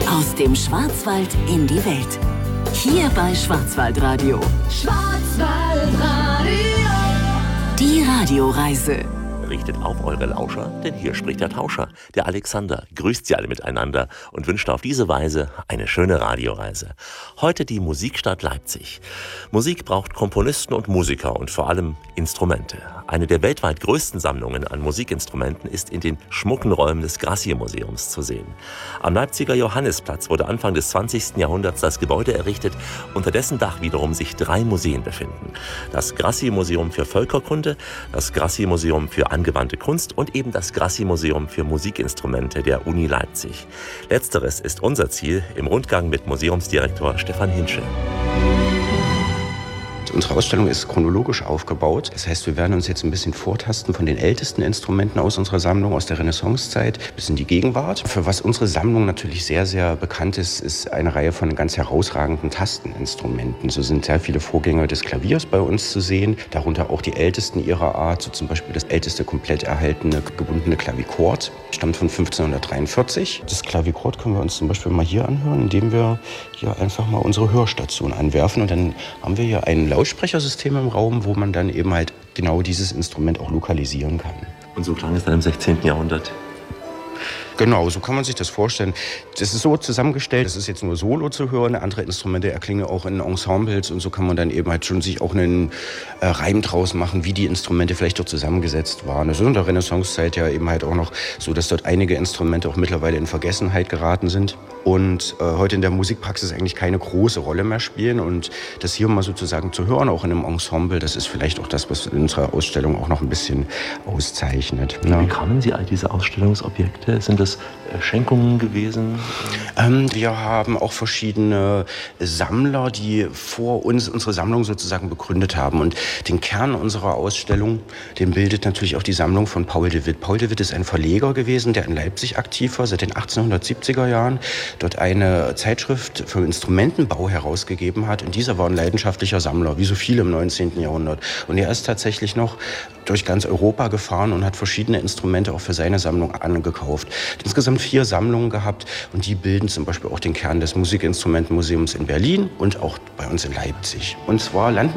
Aus dem Schwarzwald in die Welt. Hier bei Schwarzwaldradio. Schwarzwaldradio. Die Radioreise. Richtet auf eure Lauscher, denn hier spricht der Tauscher, der Alexander, grüßt sie alle miteinander und wünscht auf diese Weise eine schöne Radioreise. Heute die Musikstadt Leipzig. Musik braucht Komponisten und Musiker und vor allem Instrumente. Eine der weltweit größten Sammlungen an Musikinstrumenten ist in den schmucken Räumen des Grassi-Museums zu sehen. Am Leipziger Johannisplatz wurde Anfang des 20. Jahrhunderts das Gebäude errichtet, unter dessen Dach wiederum sich 3 Museen befinden. Das Grassi-Museum für Völkerkunde, das Grassi-Museum für angewandte Kunst und eben das Grassi-Museum für Musikinstrumente der Uni Leipzig. Letzteres ist unser Ziel im Rundgang mit Museumsdirektor Stefan Hinschel. Unsere Ausstellung ist chronologisch aufgebaut. Das heißt, wir werden uns jetzt ein bisschen vortasten von den ältesten Instrumenten aus unserer Sammlung, aus der Renaissancezeit bis in die Gegenwart. Für was unsere Sammlung natürlich sehr, sehr bekannt ist, ist eine Reihe von ganz herausragenden Tasteninstrumenten. So sind sehr viele Vorgänger des Klaviers bei uns zu sehen, darunter auch die ältesten ihrer Art, so zum Beispiel das älteste komplett erhaltene gebundene Klavichord, stammt von 1543. Das Klavichord können wir uns zum Beispiel mal hier anhören, indem wir hier einfach mal unsere Hörstation anwerfen und dann haben wir hier ein Lautsprechersystem im Raum, wo man dann eben halt genau dieses Instrument auch lokalisieren kann. Und so klang es dann im 16. Jahrhundert. Genau, so kann man sich das vorstellen. Das ist so zusammengestellt, das ist jetzt nur solo zu hören. Andere Instrumente erklingen auch in Ensembles und so kann man dann eben halt schon sich auch einen Reim draus machen, wie die Instrumente vielleicht dort zusammengesetzt waren. Das ist in der Renaissancezeit ja eben halt auch noch so, dass dort einige Instrumente auch mittlerweile in Vergessenheit geraten sind und heute in der Musikpraxis eigentlich keine große Rolle mehr spielen. Und das hier mal sozusagen zu hören, auch in einem Ensemble, das ist vielleicht auch das, was in unserer Ausstellung auch noch ein bisschen auszeichnet. Wie kamen Sie all diese Ausstellungsobjekte? Sind das Schenkungen gewesen? Wir haben auch verschiedene Sammler, die vor uns unsere Sammlung sozusagen begründet haben. Und den Kern unserer Ausstellung, den bildet natürlich auch die Sammlung von Paul de Witt. Paul de Witt ist ein Verleger gewesen, der in Leipzig aktiv war, seit den 1870er Jahren. Dort eine Zeitschrift für Instrumentenbau herausgegeben hat. Und dieser war ein leidenschaftlicher Sammler, wie so viele im 19. Jahrhundert. Und er ist tatsächlich noch durch ganz Europa gefahren und hat verschiedene Instrumente auch für seine Sammlung angekauft. Insgesamt 4 Sammlungen gehabt und die bilden zum Beispiel auch den Kern des Musikinstrumentenmuseums in Berlin und auch bei uns in Leipzig. Und zwar landen